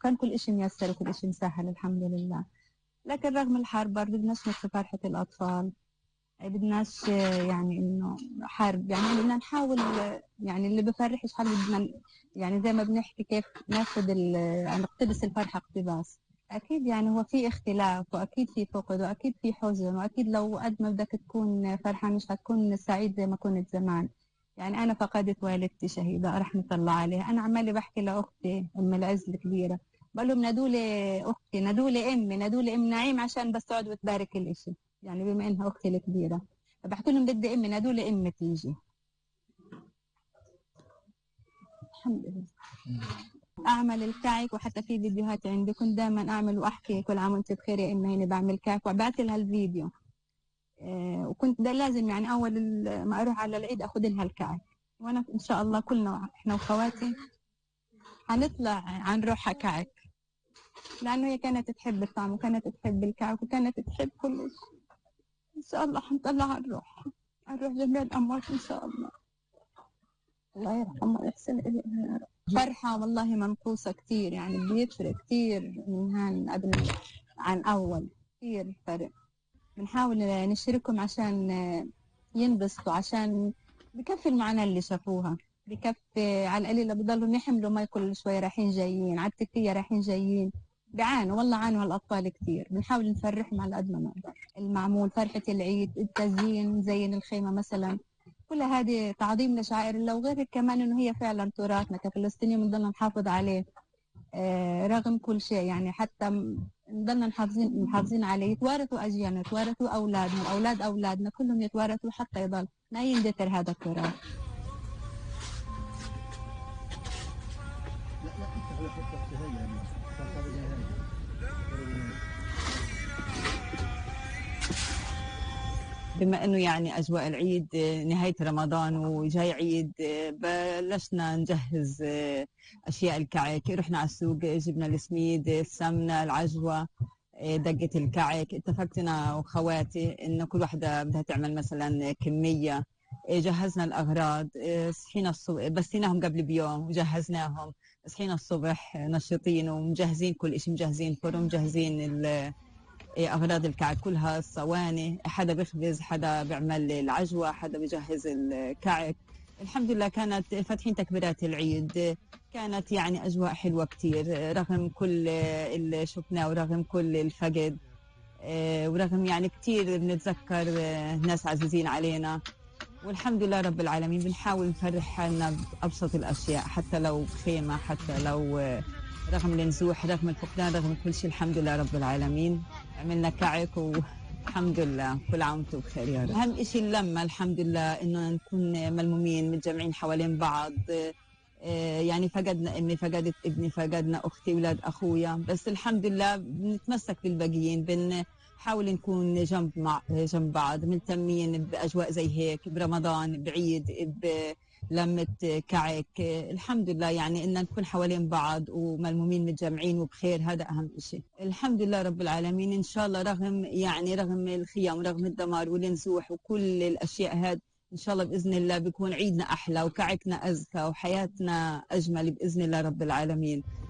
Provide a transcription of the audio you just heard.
وكان كل إشي ميسر وكل إشي مسهل الحمد لله. لكن رغم الحرب برضه بدناش نخسر فرحة الأطفال، بدناش يعني إنه حرب، يعني بدنا نحاول يعني اللي بفرحش حاجة بدنا يعني زي ما بنحكي كيف ناخد نقتبس الفرحة اقتباس. أكيد يعني هو في اختلاف وأكيد في فقد وأكيد في حزن، وأكيد لو قد ما بدك تكون فرحان مش هتكون سعيد زي ما كنت زمان. يعني أنا فقدت والدتي شهيدة رحمة الله عليها، أنا عمالي بحكي لأختي أم العز الكبيرة، بقول لهم نادولي أختي، نادولي أمي، نادولي أم نعيم عشان بس تقعد وتبارك الإشي، يعني بما إنها أختي الكبيرة. فبحكي لهم بدي أمي، نادولي أمي تيجي. الحمد لله. أعمل الكعك، وحتى في فيديوهات عندي كنت دائما أعمل وأحكي كل عام وأنت بخير يا أمي هنا بعمل كعك، وبعت لها الفيديو. وكنت ده لازم يعني أول ما أروح على العيد أخذ لها الكعك. وأنا إن شاء الله كلنا إحنا وخواتي هنطلع عن روحها كعك، لأنه هي كانت تحب الطعم وكانت تحب الكعك وكانت تحب كل شيء. إن شاء الله حنطلع عن روحها، عن روح جميع الأموات إن شاء الله. الله يرحمه ويحسن إليها يا رب. فرحة والله منقوصة كتير، يعني بيفرق كتير من هان قبل عن أول، كتير فرق. بنحاول نشاركهم عشان ينبسطوا، عشان بكفي المعاناة اللي شافوها، بكفي على القليلة بضلهم يحملوا مي كل شوية رايحين جايين على التكية رايحين جايين، بيعانوا والله، عانوا هالأطفال كتير. بنحاول نفرحهم على قد ما نقدر. المعمول، فرحة العيد، التزيين، زين الخيمة مثلا، كل هذه تعظيم لشعائر الله، وغير كمان انه هي فعلا تراثنا كفلسطينيين بنضلنا نحافظ عليه رغم كل شيء. يعني حتى نضلنا محافظين عليه، يتوارثوا اجيالنا، يتوارثوا اولادنا واولاد اولادنا، كلهم يتوارثوا حتى يضل ما يندثر هذا التراث. بما انه يعني اجواء العيد نهايه رمضان وجاي عيد، بلشنا نجهز اشياء الكعك. رحنا على السوق جبنا السميد، السمنه، العجوه، دقه الكعك. اتفقت انا وخواتي انه كل واحده بدها تعمل مثلا كميه. جهزنا الاغراض، صحينا الصبح بسيناهم قبل بيوم وجهزناهم. صحينا الصبح نشيطين ومجهزين كل شيء، مجهزين فرن، مجهزين أغراض الكعك كلها، الصواني، حدا بيخبز، حدا بيعمل العجوة، حدا بيجهز الكعك. الحمد لله كانت فاتحين تكبيرات العيد، كانت يعني أجواء حلوة كتير رغم كل اللي شفناه ورغم كل الفقد، ورغم يعني كتير بنتذكر ناس عزيزين علينا. والحمد لله رب العالمين بنحاول نفرح حالنا بأبسط الأشياء، حتى لو خيمة، حتى لو رغم النزوح، رغم الفقدان، رغم كل شيء. الحمد لله رب العالمين عملنا كعك والحمد لله. كل عام وانتم بخير يا رب. أهم شيء اللمة، الحمد لله إنه نكون ملمومين متجمعين حوالين بعض. يعني فقدنا امي، فقدت ابني، فقدنا اختي، اولاد اخويا، بس الحمد لله بنتمسك بالباقيين، بنحاول نكون جنب بعض، مهتمين باجواء زي هيك، برمضان، بعيد، بلمة كعك. الحمد لله يعني ان نكون حوالين بعض وملمومين متجمعين وبخير، هذا اهم شيء. الحمد لله رب العالمين. ان شاء الله رغم الخيام ورغم الدمار والنزوح وكل الاشياء هذه، إن شاء الله بإذن الله بيكون عيدنا أحلى وكعكنا أزكى وحياتنا أجمل بإذن الله رب العالمين.